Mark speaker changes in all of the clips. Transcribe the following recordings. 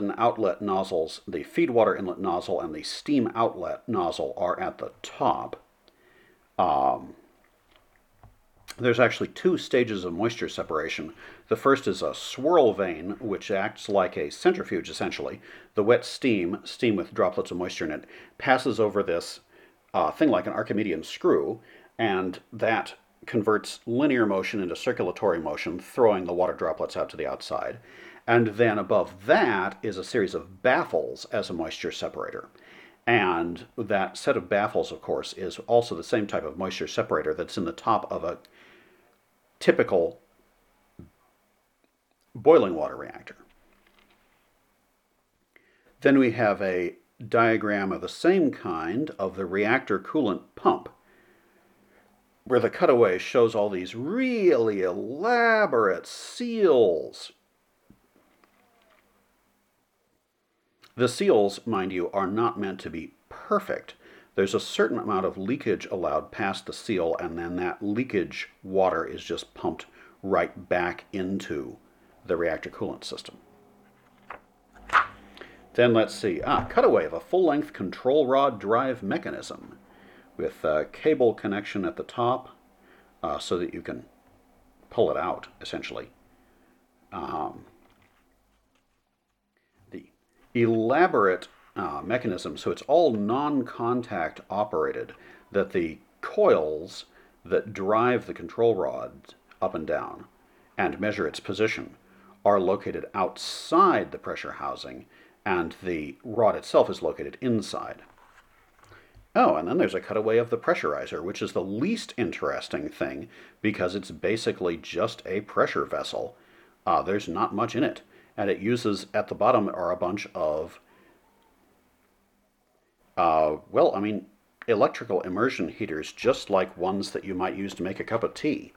Speaker 1: and outlet nozzles, the feed water inlet nozzle and the steam outlet nozzle, are at the top. There's actually two stages of moisture separation. The first is a swirl vane, which acts like a centrifuge, essentially. The wet steam with droplets of moisture in it, passes over this thing like an Archimedean screw, and that converts linear motion into circulatory motion, throwing the water droplets out to the outside. And then above that is a series of baffles as a moisture separator. And that set of baffles, of course, is also the same type of moisture separator that's in the top of a typical boiling water reactor. Then we have a diagram of the same kind of the reactor coolant pump, where the cutaway shows all these really elaborate seals. The seals, mind you, are not meant to be perfect. There's a certain amount of leakage allowed past the seal, and then that leakage water is just pumped right back into the reactor coolant system. Then let's see, cutaway of a full-length control rod drive mechanism with a cable connection at the top so that you can pull it out, essentially. The elaborate mechanism, so it's all non-contact operated, that the coils that drive the control rod up and down and measure its position are located outside the pressure housing, and the rod itself is located inside. Oh, and then there's a cutaway of the pressurizer, which is the least interesting thing because it's basically just a pressure vessel. There's not much in it, and it uses, at the bottom are a bunch of electrical immersion heaters, just like ones that you might use to make a cup of tea.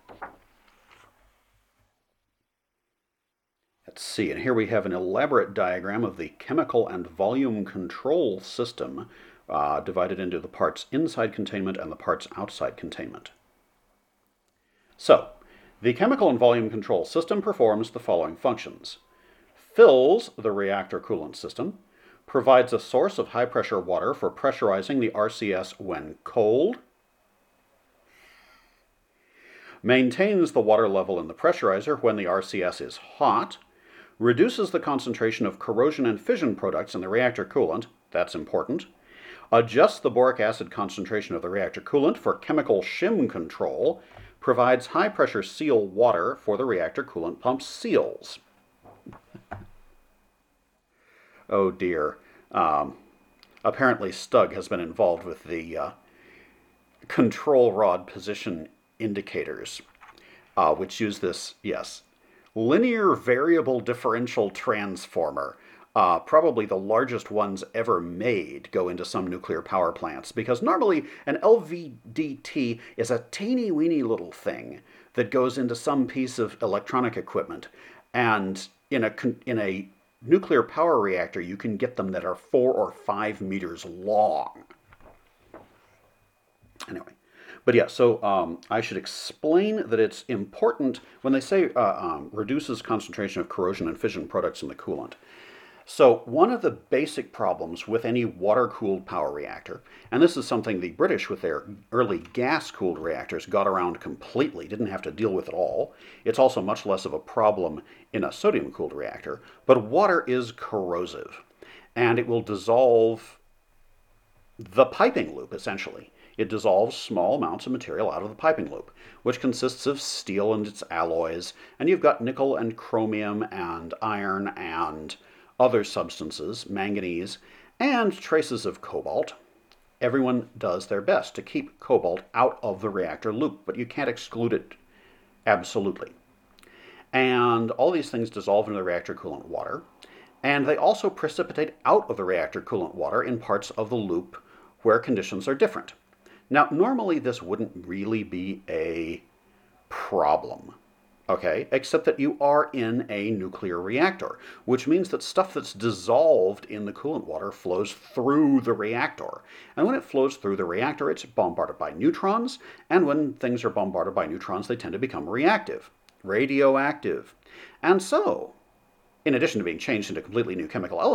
Speaker 1: Let's see, and here we have an elaborate diagram of the chemical and volume control system, divided into the parts inside containment and the parts outside containment. So, the chemical and volume control system performs the following functions: fills the reactor coolant system, provides a source of high-pressure water for pressurizing the RCS when cold, maintains the water level in the pressurizer when the RCS is hot, reduces the concentration of corrosion and fission products in the reactor coolant, that's important, adjusts the boric acid concentration of the reactor coolant for chemical shim control, provides high-pressure seal water for the reactor coolant pump seals. Oh dear. Apparently Stug has been involved with the control rod position indicators, which use this, yes, linear variable differential transformer. Probably the largest ones ever made go into some nuclear power plants, because normally an LVDT is a teeny-weeny little thing that goes into some piece of electronic equipment, and in a nuclear power reactor, you can get them that are 4 or 5 meters long. Anyway, but yeah, so I should explain that it's important when they say reduces concentration of corrosion and fission products in the coolant. So one of the basic problems with any water-cooled power reactor, and this is something the British with their early gas-cooled reactors got around completely, didn't have to deal with at all. It's also much less of a problem in a sodium-cooled reactor, but water is corrosive, and it will dissolve the piping loop, essentially. It dissolves small amounts of material out of the piping loop, which consists of steel and its alloys, and you've got nickel and chromium and iron and other substances, manganese, and traces of cobalt. Everyone does their best to keep cobalt out of the reactor loop, but you can't exclude it absolutely. And all these things dissolve into the reactor coolant water, and they also precipitate out of the reactor coolant water in parts of the loop where conditions are different. Now, normally this wouldn't really be a problem, okay, except that you are in a nuclear reactor, which means that stuff that's dissolved in the coolant water flows through the reactor. And when it flows through the reactor, it's bombarded by neutrons, and when things are bombarded by neutrons, they tend to become reactive, radioactive. And so, in addition to being changed into completely new chemical elements,